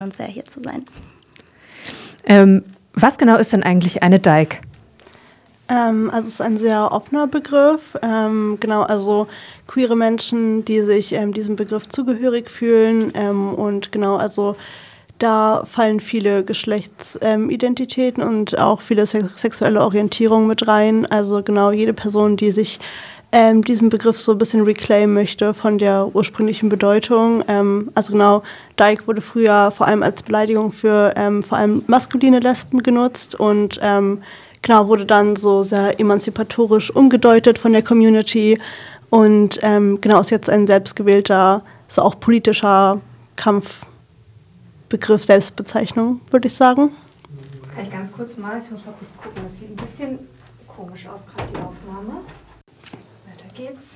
uns sehr, hier zu sein. Was genau ist denn eigentlich eine Dyke? Also es ist ein sehr offener Begriff. Genau, also queere Menschen, die sich diesem Begriff zugehörig fühlen. Und genau, also da fallen viele Geschlechtsidentitäten und auch viele sexuelle Orientierungen mit rein. Also genau, jede Person, die sich diesen Begriff so ein bisschen reclaimen möchte von der ursprünglichen Bedeutung. Also genau, Dyke wurde früher vor allem als Beleidigung für vor allem maskuline Lesben genutzt und genau, wurde dann so sehr emanzipatorisch umgedeutet von der Community und genau, ist jetzt ein selbstgewählter, so auch politischer Kampfbegriff, Selbstbezeichnung, würde ich sagen. Kann ich ganz kurz mal, ich muss mal kurz gucken, das sieht ein bisschen komisch aus, gerade die Aufnahme. Weiter geht's.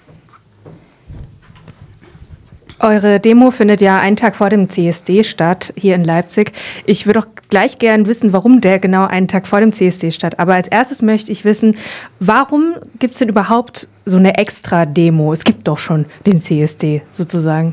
Eure Demo findet ja einen Tag vor dem CSD statt, hier in Leipzig. Ich würde auch gleich gern wissen, warum der genau einen Tag vor dem CSD statt. Aber als erstes möchte ich wissen, warum gibt es denn überhaupt so eine Extra-Demo? Es gibt doch schon den CSD sozusagen.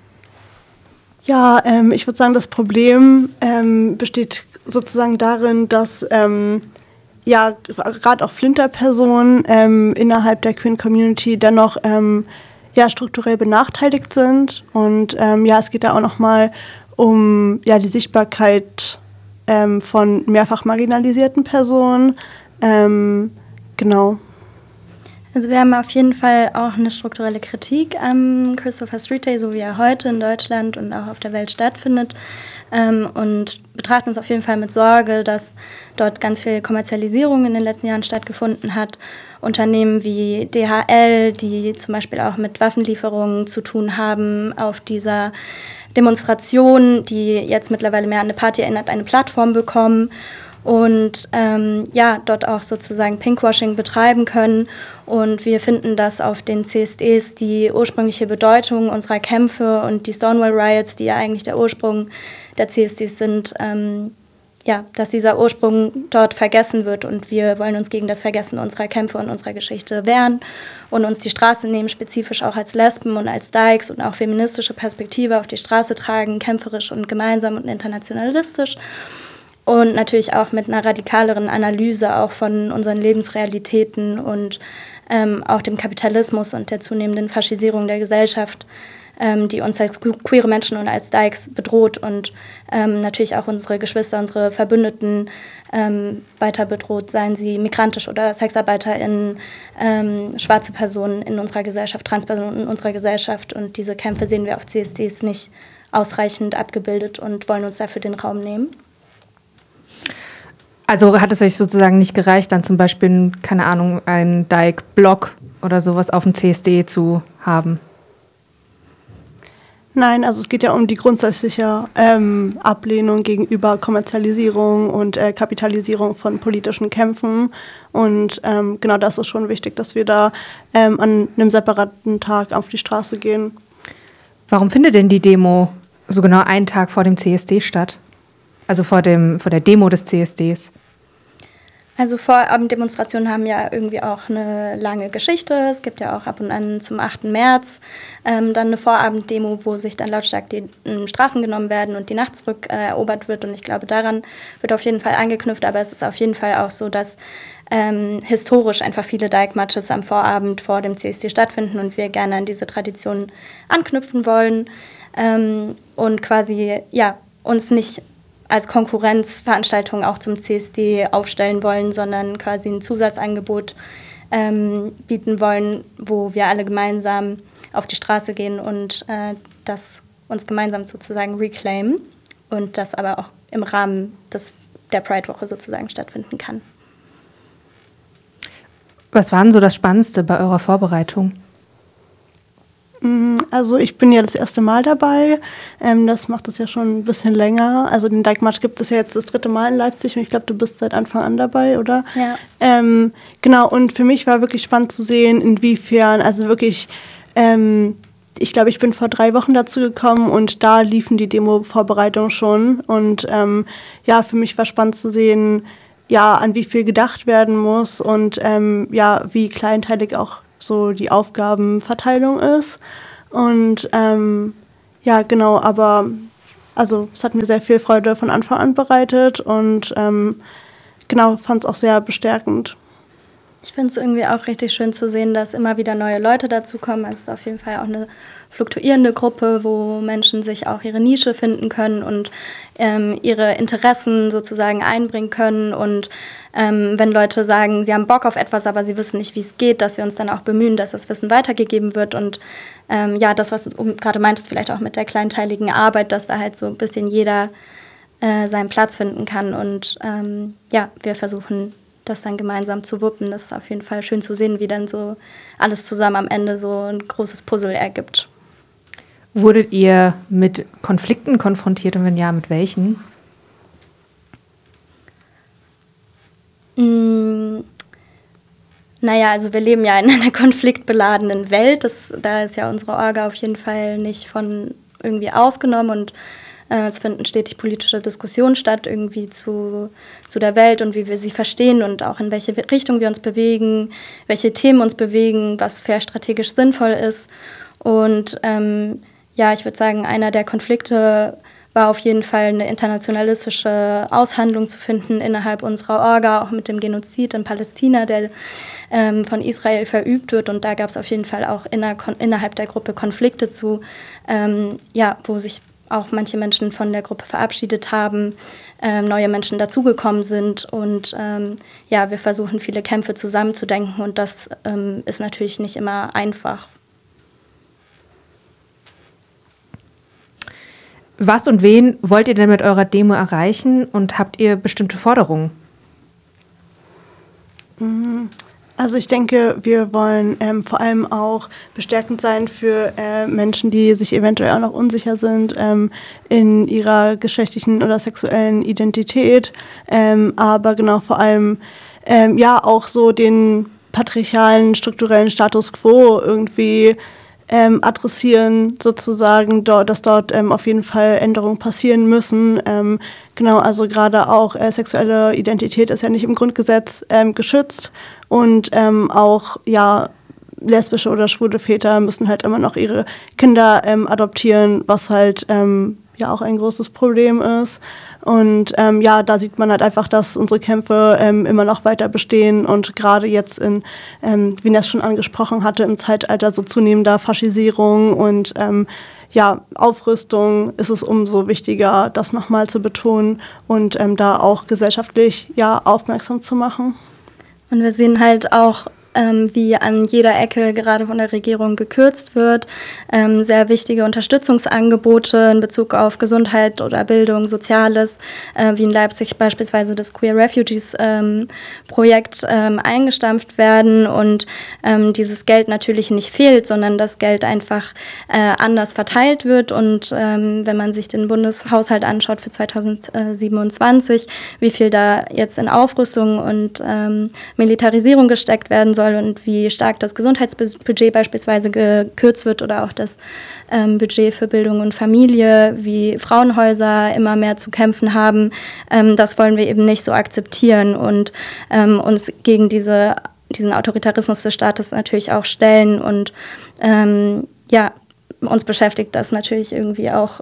Ja, ich würde sagen, das Problem besteht sozusagen darin, dass ja, gerade auch Flinterpersonen innerhalb der Queer Community dennoch ja, strukturell benachteiligt sind. Und ja, es geht da auch nochmal um ja, die Sichtbarkeit von mehrfach marginalisierten Personen. Genau. Also wir haben auf jeden Fall auch eine strukturelle Kritik am Christopher Street Day, so wie er heute in Deutschland und auch auf der Welt stattfindet. Und betrachten es auf jeden Fall mit Sorge, dass dort ganz viel Kommerzialisierung in den letzten Jahren stattgefunden hat. Unternehmen wie DHL, die zum Beispiel auch mit Waffenlieferungen zu tun haben, auf dieser Demonstration, die jetzt mittlerweile mehr an eine Party erinnert, eine Plattform bekommen und ja, dort auch sozusagen Pinkwashing betreiben können. Und wir finden, dass auf den CSDs die ursprüngliche Bedeutung unserer Kämpfe und die Stonewall Riots, die ja eigentlich der Ursprung der CSDs sind, ja, dass dieser Ursprung dort vergessen wird. Und wir wollen uns gegen das Vergessen unserer Kämpfe und unserer Geschichte wehren und uns die Straße nehmen, spezifisch auch als Lesben und als Dykes und auch feministische Perspektive auf die Straße tragen, kämpferisch und gemeinsam und internationalistisch. Und natürlich auch mit einer radikaleren Analyse auch von unseren Lebensrealitäten und auch dem Kapitalismus und der zunehmenden Faschisierung der Gesellschaft, die uns als queere Menschen und als Dykes bedroht und natürlich auch unsere Geschwister, unsere Verbündeten weiter bedroht, seien sie migrantisch oder SexarbeiterInnen, schwarze Personen in unserer Gesellschaft, Transpersonen in unserer Gesellschaft. Und diese Kämpfe sehen wir auf CSDs nicht ausreichend abgebildet und wollen uns dafür den Raum nehmen. Also hat es euch sozusagen nicht gereicht, dann zum Beispiel, keine Ahnung, einen Dyke-Blog oder sowas auf dem CSD zu haben? Nein, also es geht ja um die grundsätzliche Ablehnung gegenüber Kommerzialisierung und Kapitalisierung von politischen Kämpfen. Und genau das ist schon wichtig, dass wir da an einem separaten Tag auf die Straße gehen. Warum findet denn die Demo so genau einen Tag vor dem CSD statt? Also vor der Demo des CSDs? Also Vorabenddemonstrationen haben ja irgendwie auch eine lange Geschichte. Es gibt ja auch ab und an zum 8. März dann eine Vorabenddemo, wo sich dann lautstark die Straßen genommen werden und die Nacht zurückerobert wird. Und ich glaube, daran wird auf jeden Fall angeknüpft. Aber es ist auf jeden Fall auch so, dass historisch einfach viele Dyke-Marches am Vorabend vor dem CSD stattfinden und wir gerne an diese Tradition anknüpfen wollen und quasi ja, uns nicht als Konkurrenzveranstaltung auch zum CSD aufstellen wollen, sondern quasi ein Zusatzangebot bieten wollen, wo wir alle gemeinsam auf die Straße gehen und das uns gemeinsam sozusagen reclaimen und das aber auch im Rahmen der Pride-Woche sozusagen stattfinden kann. Was war denn so das Spannendste bei eurer Vorbereitung? Also ich bin ja das erste Mal dabei. Das macht es ja schon ein bisschen länger. Also den Dyke March gibt es ja jetzt das 3. Mal in Leipzig und ich glaube, du bist seit Anfang an dabei, oder? Ja. Genau, und für mich war wirklich spannend zu sehen, inwiefern, also wirklich, ich glaube, ich bin vor 3 Wochen dazu gekommen und da liefen die Demo-Vorbereitungen schon. Und ja, für mich war spannend zu sehen, ja, an wie viel gedacht werden muss und ja, wie kleinteilig auch so die Aufgabenverteilung ist. Und ja, genau, aber also es hat mir sehr viel Freude von Anfang an bereitet und genau, fand es auch sehr bestärkend. Ich finde es irgendwie auch richtig schön zu sehen, dass immer wieder neue Leute dazukommen. Es ist auf jeden Fall auch eine fluktuierende Gruppe, wo Menschen sich auch ihre Nische finden können und ihre Interessen sozusagen einbringen können. Und wenn Leute sagen, sie haben Bock auf etwas, aber sie wissen nicht, wie es geht, dass wir uns dann auch bemühen, dass das Wissen weitergegeben wird. Und das, was du gerade meintest, vielleicht auch mit der kleinteiligen Arbeit, dass da halt so ein bisschen jeder seinen Platz finden kann. Und wir versuchen das dann gemeinsam zu wuppen. Das ist auf jeden Fall schön zu sehen, wie dann so alles zusammen am Ende so ein großes Puzzle ergibt. Wurdet ihr mit Konflikten konfrontiert und wenn ja, mit welchen? Naja, also wir leben ja in einer konfliktbeladenen Welt. Da ist ja unsere Orga auf jeden Fall nicht von irgendwie ausgenommen und es finden stetig politische Diskussionen statt, irgendwie zu der Welt und wie wir sie verstehen und auch in welche Richtung wir uns bewegen, welche Themen uns bewegen, was fair strategisch sinnvoll ist. Und ich würde sagen, einer der Konflikte war auf jeden Fall eine internationalistische Aushandlung zu finden innerhalb unserer Orga, auch mit dem Genozid in Palästina, der von Israel verübt wird. Und da gab es auf jeden Fall auch innerhalb der Gruppe Konflikte zu, wo sich auch manche Menschen von der Gruppe verabschiedet haben, neue Menschen dazugekommen sind und wir versuchen, viele Kämpfe zusammenzudenken und das ist natürlich nicht immer einfach. Was und wen wollt ihr denn mit eurer Demo erreichen und habt ihr bestimmte Forderungen? Also ich denke, wir wollen vor allem auch bestärkend sein für Menschen, die sich eventuell auch noch unsicher sind in ihrer geschlechtlichen oder sexuellen Identität, aber genau vor allem auch so den patriarchalen strukturellen Status quo irgendwie adressieren, sozusagen, dass dort auf jeden Fall Änderungen passieren müssen. Genau, also gerade auch sexuelle Identität ist ja nicht im Grundgesetz geschützt und auch lesbische oder schwule Väter müssen halt immer noch ihre Kinder adoptieren, was halt auch ein großes Problem ist. Und da sieht man halt einfach, dass unsere Kämpfe immer noch weiter bestehen und gerade jetzt wie Ness schon angesprochen hatte, im Zeitalter so zunehmender Faschisierung und Aufrüstung ist es umso wichtiger, das nochmal zu betonen und da auch gesellschaftlich aufmerksam zu machen. Und wir sehen halt auch, wie an jeder Ecke gerade von der Regierung gekürzt wird. Sehr wichtige Unterstützungsangebote in Bezug auf Gesundheit oder Bildung, Soziales, wie in Leipzig beispielsweise das Queer Refugees Projekt eingestampft werden und dieses Geld natürlich nicht fehlt, sondern das Geld einfach anders verteilt wird. Und wenn man sich den Bundeshaushalt anschaut für 2027, wie viel da jetzt in Aufrüstung und Militarisierung gesteckt werden soll, und wie stark das Gesundheitsbudget beispielsweise gekürzt wird oder auch das Budget für Bildung und Familie, wie Frauenhäuser immer mehr zu kämpfen haben, das wollen wir eben nicht so akzeptieren und uns gegen diesen Autoritarismus des Staates natürlich auch stellen und uns beschäftigt das natürlich irgendwie auch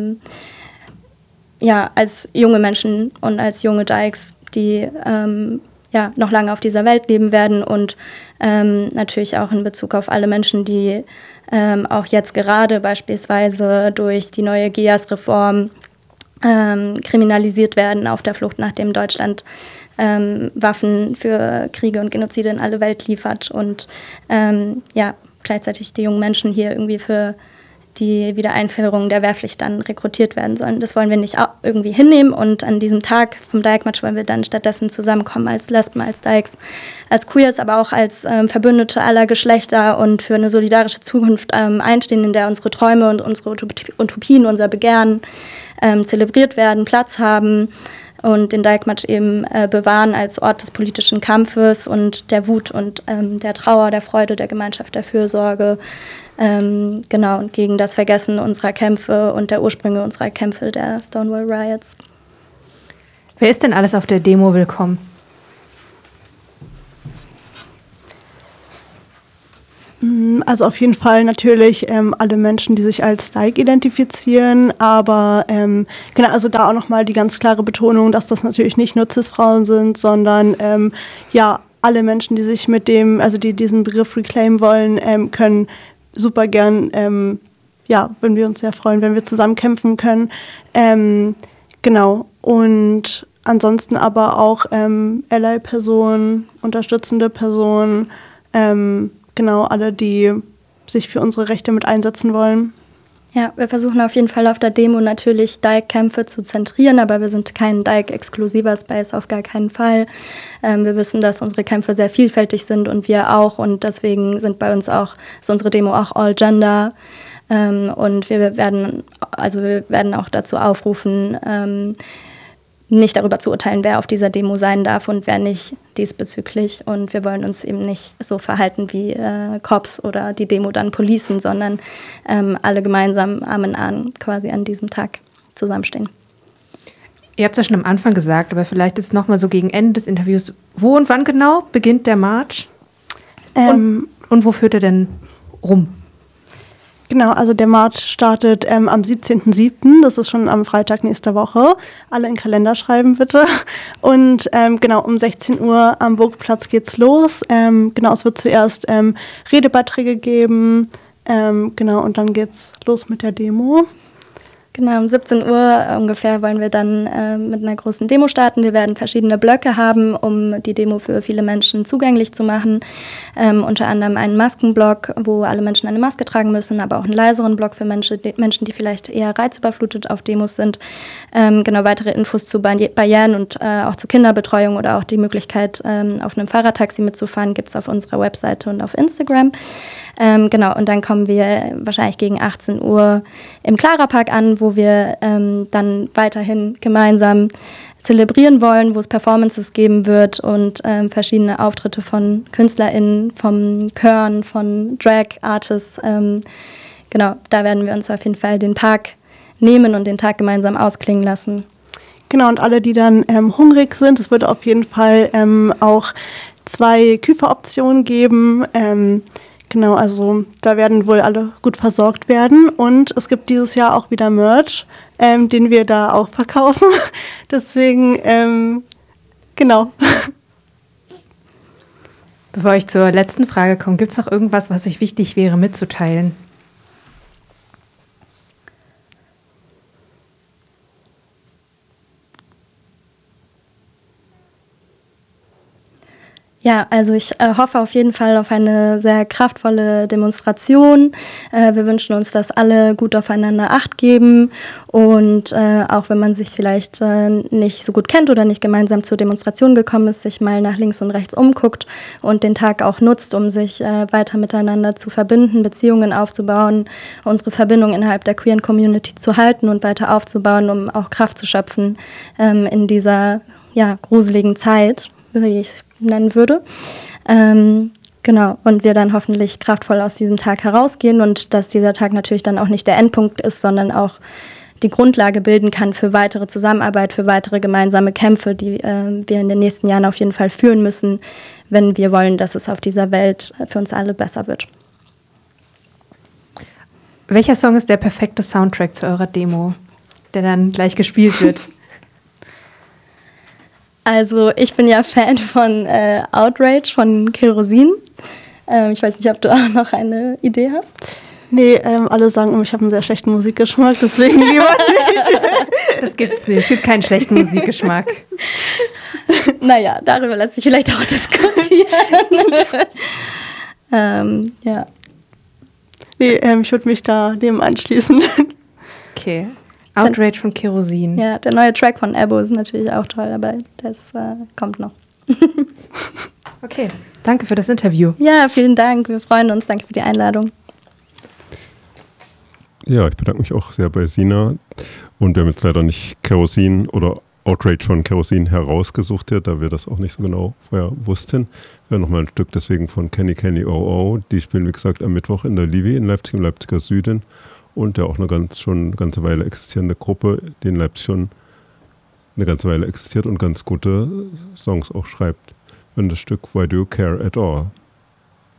als junge Menschen und als junge Dykes, die noch lange auf dieser Welt leben werden und natürlich auch in Bezug auf alle Menschen, die auch jetzt gerade beispielsweise durch die neue GIAS-Reform kriminalisiert werden auf der Flucht, nachdem Deutschland Waffen für Kriege und Genozide in alle Welt liefert und gleichzeitig die jungen Menschen hier irgendwie für die Wiedereinführung der Wehrpflicht dann rekrutiert werden sollen. Das wollen wir nicht irgendwie hinnehmen und an diesem Tag vom Dyke-March wollen wir dann stattdessen zusammenkommen als Lesben, als Dykes, als Queers, aber auch als Verbündete aller Geschlechter und für eine solidarische Zukunft einstehen, in der unsere Träume und unsere Utopien, unser Begehren zelebriert werden, Platz haben und den Dyke-March eben bewahren als Ort des politischen Kampfes und der Wut und der Trauer, der Freude, der Gemeinschaft, der Fürsorge, und gegen das Vergessen unserer Kämpfe und der Ursprünge unserer Kämpfe, der Stonewall Riots. Wer ist denn alles auf der Demo willkommen? Also auf jeden Fall natürlich alle Menschen, die sich als Dyke identifizieren, aber genau, also da auch nochmal die ganz klare Betonung, dass das natürlich nicht nur Cis-Frauen sind, sondern ja, alle Menschen, die sich mit dem, also die diesen Begriff reclaimen wollen, können super gern, ja, würden wir uns sehr freuen, wenn wir zusammen kämpfen können. Genau, und ansonsten aber auch Ally-Personen, unterstützende Personen, genau, alle, die sich für unsere Rechte mit einsetzen wollen. Ja, wir versuchen auf jeden Fall auf der Demo natürlich Dyke-Kämpfe zu zentrieren, aber wir sind kein Dyke-exklusiver Space, auf gar keinen Fall. Wir wissen, dass unsere Kämpfe sehr vielfältig sind und wir auch, und deswegen sind bei uns auch, ist unsere Demo auch All-Gender. Und wir werden auch dazu aufrufen, nicht darüber zu urteilen, wer auf dieser Demo sein darf und wer nicht diesbezüglich. Und wir wollen uns eben nicht so verhalten wie Cops oder die Demo dann policen, sondern alle gemeinsam Arm in Arm quasi an diesem Tag zusammenstehen. Ihr habt es ja schon am Anfang gesagt, aber vielleicht ist nochmal so gegen Ende des Interviews, wo und wann genau beginnt der March? Und wo führt er denn rum? Genau, also der March startet am 17.07., das ist schon am Freitag nächster Woche. Alle in den Kalender schreiben, bitte. Und genau, um 16 Uhr am Burgplatz geht's los. Genau, es wird zuerst Redebeiträge geben, genau, und dann geht's los mit der Demo. Genau, um 17 Uhr ungefähr wollen wir dann mit einer großen Demo starten. Wir werden verschiedene Blöcke haben, um die Demo für viele Menschen zugänglich zu machen. Unter anderem einen Maskenblock, wo alle Menschen eine Maske tragen müssen, aber auch einen leiseren Block für Menschen, die vielleicht eher reizüberflutet auf Demos sind. Genau, weitere Infos zu Barrieren und auch zu Kinderbetreuung oder auch die Möglichkeit, auf einem Fahrradtaxi mitzufahren, gibt es auf unserer Webseite und auf Instagram. Genau, und dann kommen wir wahrscheinlich gegen 18 Uhr im Clara-Park an, wo wir dann weiterhin gemeinsam zelebrieren wollen, wo es Performances geben wird und verschiedene Auftritte von KünstlerInnen, vom Chören, von Drag-Artists. Genau, da werden wir uns auf jeden Fall den Park nehmen und den Tag gemeinsam ausklingen lassen. Genau, und alle, die dann hungrig sind, es wird auf jeden Fall auch 2 Küferoptionen geben. Genau, also da werden wohl alle gut versorgt werden. Und es gibt dieses Jahr auch wieder Merch, den wir da auch verkaufen. Deswegen, genau. Bevor ich zur letzten Frage komme, gibt es noch irgendwas, was euch wichtig wäre mitzuteilen? Ja, also ich hoffe auf jeden Fall auf eine sehr kraftvolle Demonstration. Wir wünschen uns, dass alle gut aufeinander Acht geben und auch wenn man sich vielleicht nicht so gut kennt oder nicht gemeinsam zur Demonstration gekommen ist, sich mal nach links und rechts umguckt und den Tag auch nutzt, um sich weiter miteinander zu verbinden, Beziehungen aufzubauen, unsere Verbindung innerhalb der queeren Community zu halten und weiter aufzubauen, um auch Kraft zu schöpfen in dieser gruseligen Zeit, wie ich nennen würde. Genau, und wir dann hoffentlich kraftvoll aus diesem Tag herausgehen und dass dieser Tag natürlich dann auch nicht der Endpunkt ist, sondern auch die Grundlage bilden kann für weitere Zusammenarbeit, für weitere gemeinsame Kämpfe, die wir in den nächsten Jahren auf jeden Fall führen müssen, wenn wir wollen, dass es auf dieser Welt für uns alle besser wird. Welcher Song ist der perfekte Soundtrack zu eurer Demo, der dann gleich gespielt wird? Also ich bin ja Fan von Outrage von Kerosin. Ich weiß nicht, ob du auch noch eine Idee hast. Nee, alle sagen immer, ich habe einen sehr schlechten Musikgeschmack, deswegen lieber nicht. Das gibt's nicht. Es gibt keinen schlechten Musikgeschmack. Naja, darüber lässt sich vielleicht auch diskutieren. Ja. Nee, ich würde mich da dem anschließen. Okay. Outrage von Kerosin. Ja, der neue Track von Ebo ist natürlich auch toll, aber das kommt noch. Okay, danke für das Interview. Ja, vielen Dank. Wir freuen uns. Danke für die Einladung. Ja, ich bedanke mich auch sehr bei Sina. Und wir haben jetzt leider nicht Kerosin oder Outrage von Kerosin herausgesucht, hier, da wir das auch nicht so genau vorher wussten. Wir haben nochmal ein Stück deswegen von Kenny Oh. Die spielen, wie gesagt, am Mittwoch in der Livi in Leipzig, im Leipziger Süden. Und ja auch schon eine ganze Weile existierende Gruppe, die in Leipzig schon eine ganze Weile existiert und ganz gute Songs auch schreibt. Und das Stück Why Do You Care at All?